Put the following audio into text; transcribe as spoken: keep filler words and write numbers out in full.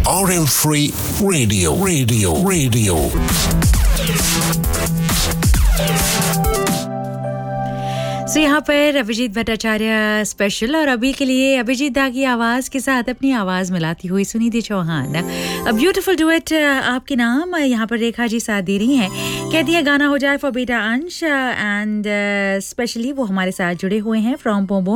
R M Free Radio, Radio, Radio. सो यहाँ पर Abhijit Bhattacharya special और अभी के लिए अभिजीत दा की आवाज़ के साथ अपनी आवाज़ मिलाती हुई Suniti Chauhan a beautiful duet आपके नाम यहाँ पर रेखा जी साथ दे रही हैं कहती है गाना हो जाए फॉर बेटा अंश एंड स्पेशली वो हमारे साथ जुड़े हुए हैं फ्रॉम पोम्बो